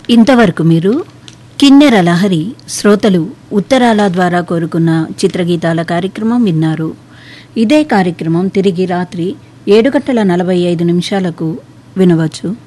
ఇంతవరకు మీరు కిన్నెర లహరి శ్రోతలు ఉత్తరాల ద్వారా కోరుకున్న చిత్రగీతాల కార్యక్రమం విన్నారు. ఇదే కార్యక్రమం తిరిగి రాత్రి 7:45 వినవచ్చు.